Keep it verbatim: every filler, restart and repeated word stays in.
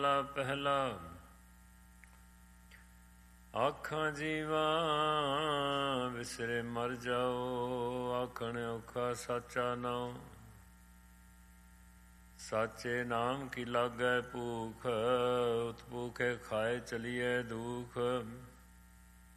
ਮਹੱਲਾ ਪਹਿਲਾ। ਆਖਾਂ ਜੀਵਾ ਵਿਸਰੇ ਮਰ ਜਾਓ, ਆਖਣ ਔਖਾ ਸਾਚਾ ਨਾਉ। ਸਾਚੇ ਨਾਮ ਕੀ ਲਾਗੈ ਭੂਖ, ਉਤ ਭੂਖੇ ਖਾਏ ਚਲੀਏ ਦੁਖ।